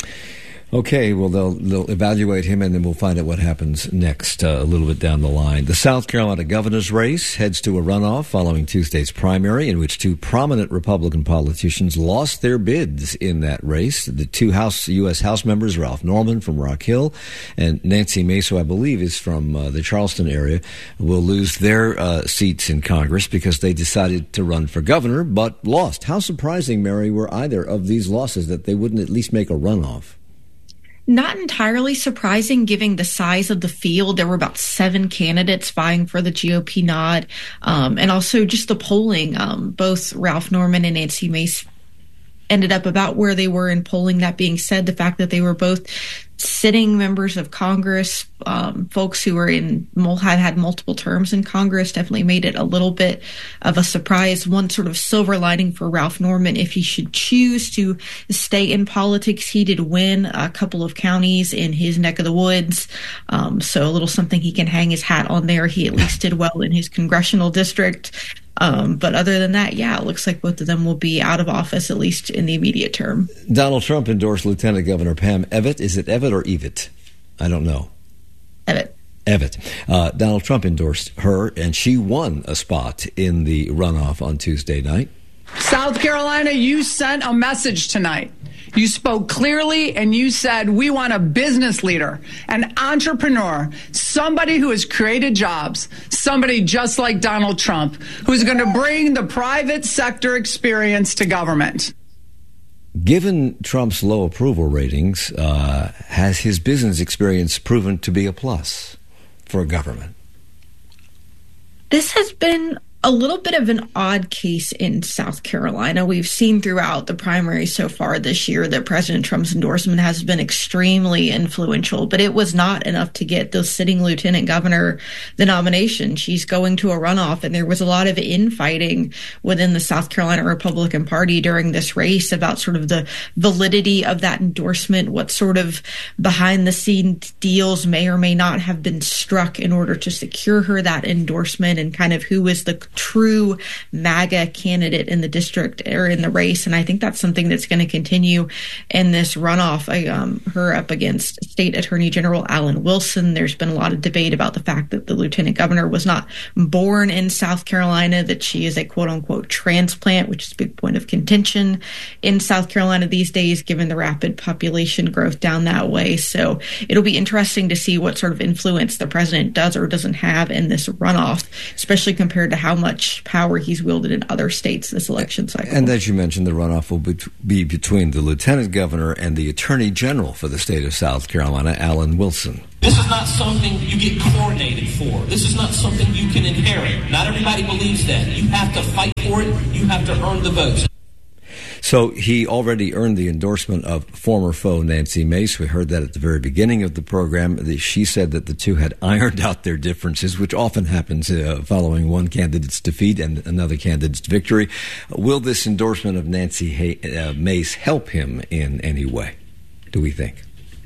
Okay, well, they'll evaluate him, and then we'll find out what happens next a little bit down the line. The South Carolina governor's race heads to a runoff following Tuesday's primary, in which 2 prominent Republican politicians lost their bids in that race. The 2 U.S. House members, Ralph Norman from Rock Hill and Nancy Mace, who I believe is from the Charleston area, will lose their seats in Congress because they decided to run for governor but lost. How surprising, Mary, were either of these losses that they wouldn't at least make a runoff? Not entirely surprising, given the size of the field. There were about 7 candidates vying for the GOP nod. And also just the polling. Both Ralph Norman and Nancy Mace ended up about where they were in polling. That being said, the fact that they were both sitting members of Congress, folks who were had multiple terms in Congress, definitely made it a little bit of a surprise. One sort of silver lining for Ralph Norman, if he should choose to stay in politics, he did win a couple of counties in his neck of the woods. So a little something he can hang his hat on there. He at least did well in his congressional district. But other than that, yeah, it looks like both of them will be out of office, at least in the immediate term. Donald Trump endorsed Lieutenant Governor Pam Evitt. Is it Evitt or Evitt? I don't know. Evitt. Donald Trump endorsed her, and she won a spot in the runoff on Tuesday night. South Carolina, you sent a message tonight. You spoke clearly and you said, we want a business leader, an entrepreneur, somebody who has created jobs, somebody just like Donald Trump, who's going to bring the private sector experience to government. Given Trump's low approval ratings, has his business experience proven to be a plus for government? This has been a little bit of an odd case in South Carolina. We've seen throughout the primary so far this year that President Trump's endorsement has been extremely influential, but it was not enough to get the sitting lieutenant governor the nomination. She's going to a runoff, and there was a lot of infighting within the South Carolina Republican Party during this race about sort of the validity of that endorsement, what sort of behind-the-scenes deals may or may not have been struck in order to secure her that endorsement, and kind of who is the true MAGA candidate in the district or in the race. And I think that's something that's going to continue in this runoff. Her up against State Attorney General Alan Wilson. There's been a lot of debate about the fact that the lieutenant governor was not born in South Carolina, that she is a quote unquote transplant, which is a big point of contention in South Carolina these days, given the rapid population growth down that way. So it'll be interesting to see what sort of influence the president does or doesn't have in this runoff, especially compared to how much power he's wielded in other states this election cycle. And as you mentioned, the runoff will be between the lieutenant governor and the attorney general for the state of South Carolina, Alan Wilson. This is not something you get coronated for. This is not something you can inherit. Not everybody believes that. You have to fight for it. You have to earn the votes. So he already earned the endorsement of former foe Nancy Mace. We heard that at the very beginning of the program. She said that the two had ironed out their differences, which often happens following one candidate's defeat and another candidate's victory. Will this endorsement of Nancy Mace help him in any way, do we think?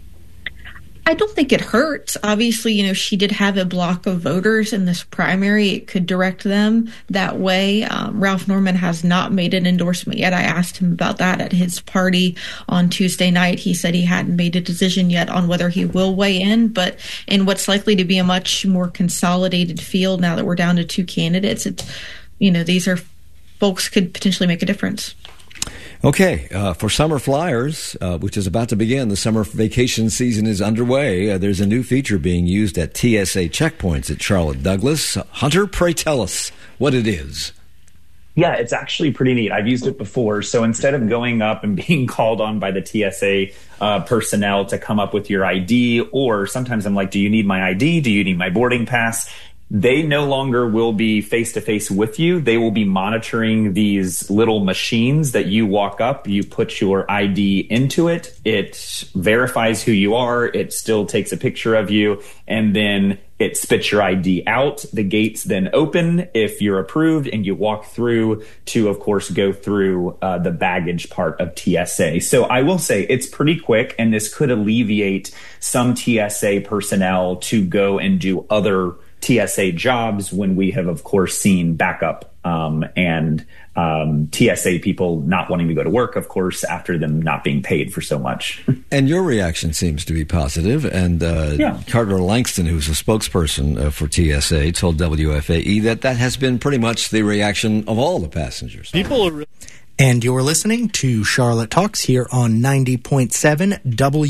I don't think it hurts. Obviously, she did have a block of voters in this primary. It could direct them that way. Ralph Norman has not made an endorsement yet. I asked him about that at his party on Tuesday night. He said he hadn't made a decision yet on whether he will weigh in, but in what's likely to be a much more consolidated field now that we're down to two candidates, these are folks could potentially make a difference. Okay, for summer flyers, which is about to begin, the summer vacation season is underway. There's a new feature being used at TSA checkpoints at Charlotte Douglas. Hunter, pray tell us what it is. Yeah, it's actually pretty neat. I've used it before. So instead of going up and being called on by the TSA personnel to come up with your ID, or sometimes I'm like, do you need my ID? Do you need my boarding pass? They no longer will be face-to-face with you. They will be monitoring these little machines that you walk up, you put your ID into it, it verifies who you are, it still takes a picture of you, and then it spits your ID out. The gates then open if you're approved, and you walk through to, of course, go through the baggage part of TSA. So I will say it's pretty quick, and this could alleviate some TSA personnel to go and do other TSA jobs when we have, of course, seen backup and TSA people not wanting to go to work, of course, after them not being paid for so much. And your reaction seems to be positive. And Carter Langston, who's a spokesperson for TSA, told WFAE that has been pretty much the reaction of all the passengers. People are And you're listening to Charlotte Talks here on 90.7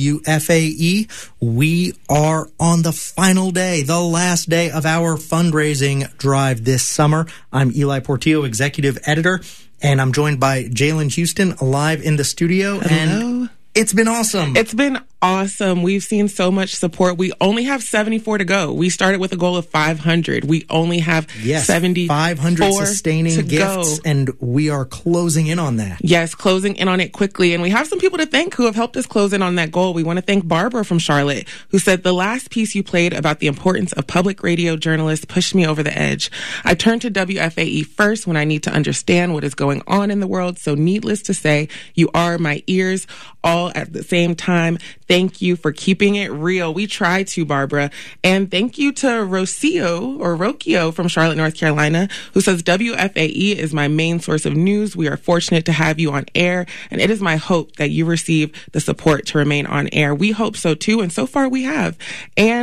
WFAE. We are on the final day, the last day of our fundraising drive this summer. I'm Eli Portillo, executive editor, and I'm joined by Jalen Houston live in the studio. Hello. And it's been awesome. It's been awesome. We've seen so much support. We only have 74 to go. We started with a goal of 500. We only have 500 sustaining gifts, and we are closing in on that. Yes, closing in on it quickly. And we have some people to thank who have helped us close in on that goal. We want to thank Barbara from Charlotte, who said, the last piece you played about the importance of public radio journalists pushed me over the edge. I turn to WFAE first when I need to understand what is going on in the world. So needless to say, you are my ears all at the same time. Thank you for keeping it real. We try to, Barbara. And thank you to Rocchio from Charlotte, North Carolina, who says, WFAE is my main source of news. We are fortunate to have you on air, and it is my hope that you receive the support to remain on air. We hope so too, and so far we have. And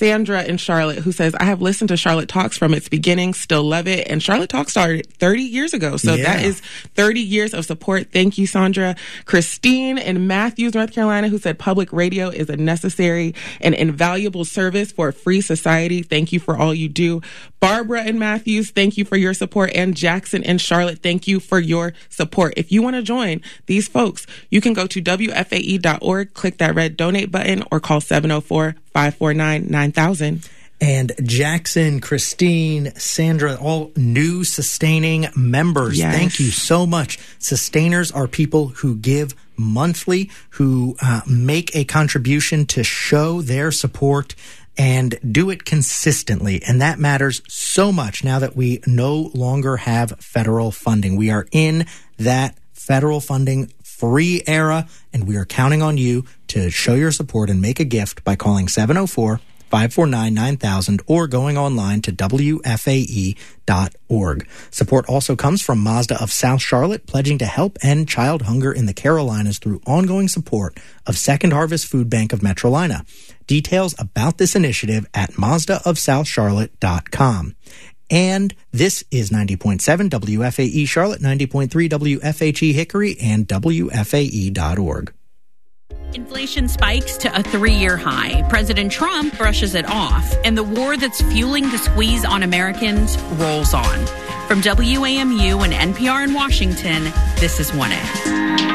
Sandra in Charlotte, who says, I have listened to Charlotte Talks from its beginning, still love it. And Charlotte Talks started 30 years ago. So that is 30 years of support. Thank you, Sandra. Christine in Matthews, North Carolina, who said public radio is a necessary and invaluable service for a free society. Thank you for all you do. Barbara in Matthews, thank you for your support. And Jackson in Charlotte, thank you for your support. If you want to join these folks, you can go to WFAE.org, click that red donate button, or call 704-549-9000. And Jackson, Christine, Sandra, all new sustaining members. Yes. Thank you so much. Sustainers are people who give monthly, who make a contribution to show their support and do it consistently. And that matters so much now that we no longer have federal funding. We are in that federal funding free era, and we are counting on you to show your support and make a gift by calling 704-549-9000 or going online to WFAE.org. Support also comes from Mazda of South Charlotte, pledging to help end child hunger in the Carolinas through ongoing support of Second Harvest Food Bank of Metrolina. Details about this initiative at MazdaofSouthCharlotte.com. And this is 90.7 WFAE Charlotte, 90.3 WFHE Hickory, and WFAE.org. Inflation spikes to a 3-year high. President Trump brushes it off, and the war that's fueling the squeeze on Americans rolls on. From WAMU and NPR in Washington, this is 1A.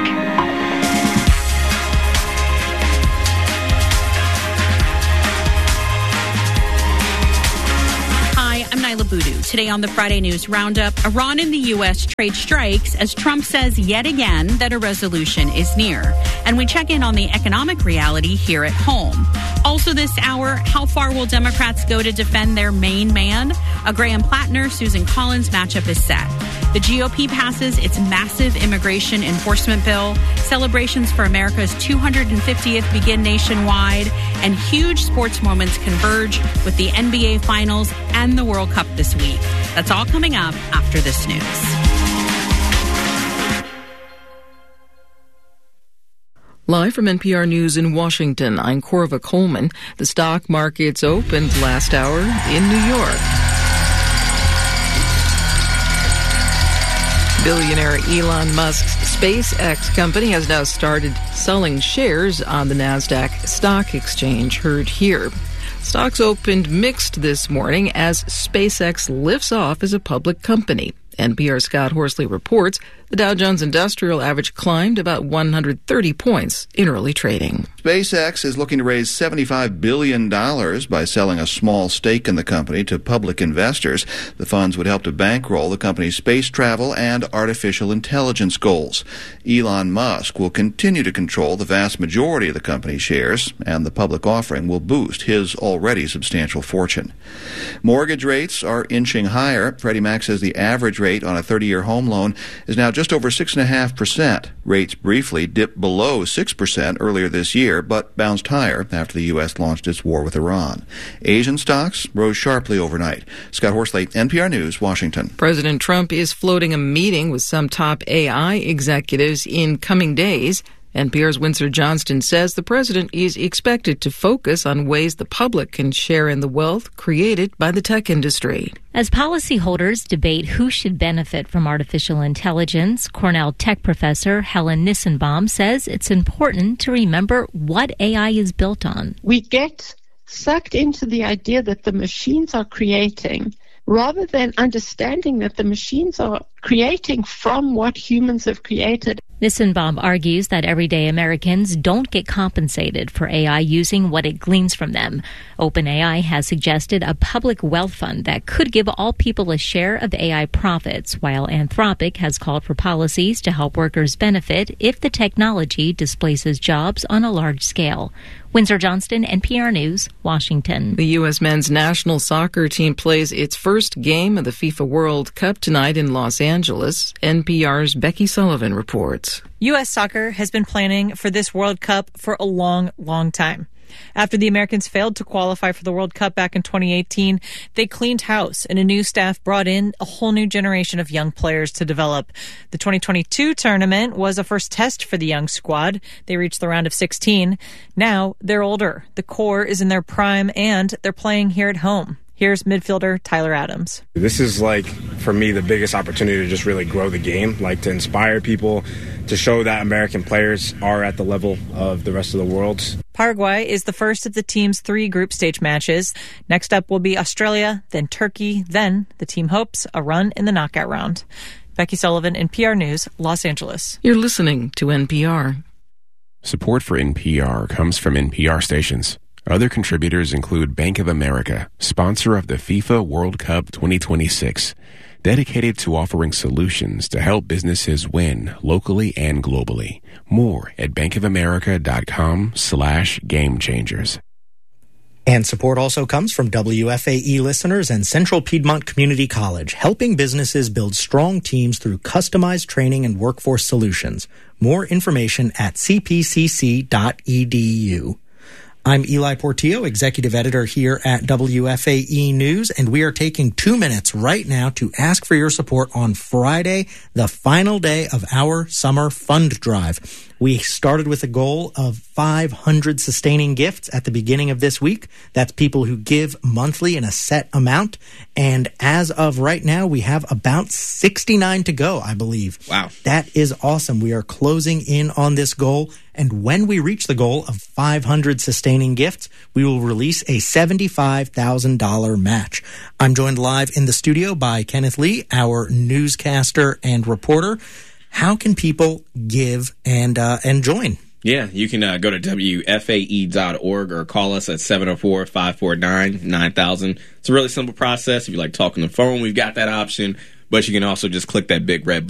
I'm Nyla Boodoo. Today on the Friday News Roundup, Iran and the U.S. trade strikes as Trump says yet again that a resolution is near. And we check in on the economic reality here at home. Also this hour, how far will Democrats go to defend their main man? A Graham Plattner-Susan Collins matchup is set. The GOP passes its massive immigration enforcement bill. Celebrations for America's 250th begin nationwide. And huge sports moments converge with the NBA Finals and the World Cup this week. That's all coming up after this news. Live from NPR News in Washington, I'm Corva Coleman. The stock markets opened last hour in New York. Billionaire Elon Musk's SpaceX company has now started selling shares on the NASDAQ stock exchange, heard here. Stocks opened mixed this morning as SpaceX lifts off as a public company. NPR's Scott Horsley reports the Dow Jones Industrial Average climbed about 130 points in early trading. SpaceX is looking to raise $75 billion by selling a small stake in the company to public investors. The funds would help to bankroll the company's space travel and artificial intelligence goals. Elon Musk will continue to control the vast majority of the company's shares, and the public offering will boost his already substantial fortune. Mortgage rates are inching higher. Freddie Mac says the average rate on a 30-year home loan is now just over 6.5%. Rates briefly dipped below 6% earlier this year, but bounced higher after the U.S. launched its war with Iran. Asian stocks rose sharply overnight. Scott Horsley, NPR News, Washington. President Trump is floating a meeting with some top AI executives in coming days. NPR's Windsor Johnston says the president is expected to focus on ways the public can share in the wealth created by the tech industry. As policyholders debate who should benefit from artificial intelligence, Cornell tech professor Helen Nissenbaum says it's important to remember what AI is built on. We get sucked into the idea that the machines are creating rather than understanding that the machines are creating from what humans have created. Nissenbaum argues that everyday Americans don't get compensated for AI using what it gleans from them. OpenAI has suggested a public wealth fund that could give all people a share of AI profits, while Anthropic has called for policies to help workers benefit if the technology displaces jobs on a large scale. Windsor Johnston, NPR News, Washington. The U.S. men's national soccer team plays its first game of the FIFA World Cup tonight in Los Angeles. NPR's Becky Sullivan reports. U.S. soccer has been planning for this World Cup for a long, long time. After the Americans failed to qualify for the World Cup back in 2018, they cleaned house, and a new staff brought in a whole new generation of young players to develop. The 2022 tournament was a first test for the young squad. They reached the round of 16. Now they're older. The core is in their prime, and they're playing here at home. Here's midfielder Tyler Adams. This is, for me, the biggest opportunity to just really grow the game, to inspire people, to show that American players are at the level of the rest of the world. Paraguay is the first of the team's 3 group stage matches. Next up will be Australia, then Turkey, then the team hopes a run in the knockout round. Becky Sullivan, NPR News, Los Angeles. You're listening to NPR. Support for NPR comes from NPR stations. Other contributors include Bank of America, sponsor of the FIFA World Cup 2026, dedicated to offering solutions to help businesses win locally and globally. More at bankofamerica.com/gamechangers. And support also comes from WFAE listeners and Central Piedmont Community College, helping businesses build strong teams through customized training and workforce solutions. More information at cpcc.edu. I'm Eli Portillo, executive editor here at WFAE News, and we are taking 2 minutes right now to ask for your support on Friday, the final day of our summer fund drive. We started with a goal of 500 sustaining gifts at the beginning of this week. That's people who give monthly in a set amount. And as of right now, we have about 69 to go, I believe. Wow. That is awesome. We are closing in on this goal. And when we reach the goal of 500 sustaining gifts, we will release a $75,000 match. I'm joined live in the studio by Kenneth Lee, our newscaster and reporter. How can people give and join? Yeah, you can go to WFAE.org or call us at 704-549-9000. It's a really simple process. If you like talking on the phone, we've got that option. But you can also just click that big red button